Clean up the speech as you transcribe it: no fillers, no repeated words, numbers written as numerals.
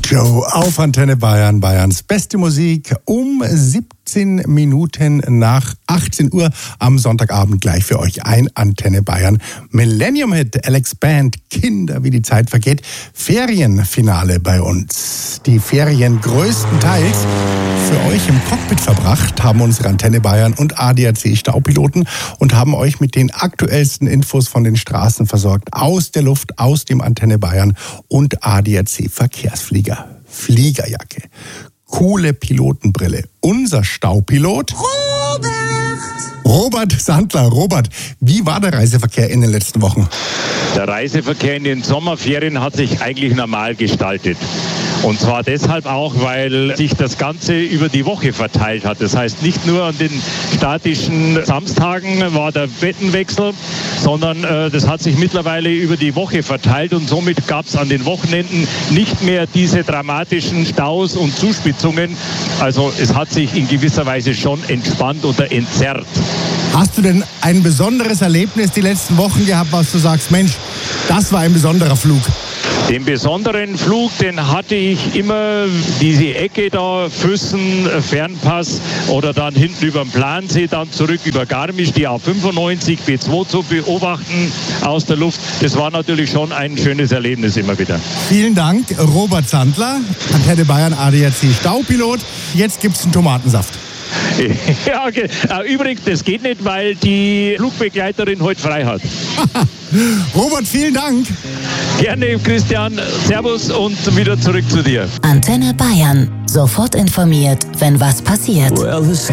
Joe auf Antenne Bayern, Bayerns beste Musik um 17 Minuten nach 18 Uhr am Sonntagabend gleich für euch ein Antenne Bayern Millennium-Hit, Alex Band, Kinder, wie die Zeit vergeht, Ferienfinale bei uns. Die Ferien größtenteils für euch im Cockpit verbracht haben unsere Antenne Bayern und ADAC Staupiloten und haben euch mit den aktuellsten Infos von den Straßen versorgt, aus der Luft, aus dem Antenne Bayern und ADAC Verkehrsflieger. Fliegerjacke, coole Pilotenbrille, unser Staupilot Robert Sandler. Robert, wie war der Reiseverkehr in den letzten Wochen? Der Reiseverkehr in den Sommerferien hat sich eigentlich normal gestaltet. Und zwar deshalb auch, weil sich das Ganze über die Woche verteilt hat. Das heißt, nicht nur an den statischen Samstagen war der Bettenwechsel, sondern das hat sich mittlerweile über die Woche verteilt und somit gab es an den Wochenenden nicht mehr diese dramatischen Staus und Zuspitzungen. Also es hat sich in gewisser Weise schon entspannt oder entzerrt. Hast du denn ein besonderes Erlebnis die letzten Wochen gehabt, was du sagst, Mensch, das war ein besonderer Flug? Den besonderen Flug, den hatte ich immer diese Ecke da, Füssen, Fernpass oder dann hinten über den Plansee, dann zurück über Garmisch, die A95, B2 zu beobachten aus der Luft. Das war natürlich schon ein schönes Erlebnis immer wieder. Vielen Dank, Robert Sandler, Antenne Bayern ADAC Staupilot. Jetzt gibt's einen Tomatensaft. Ja, übrigens, das geht nicht, weil die Flugbegleiterin heute frei hat. Robert, vielen Dank. Gerne, Christian. Servus und wieder zurück zu dir. Antenne Bayern. Sofort informiert, wenn was passiert.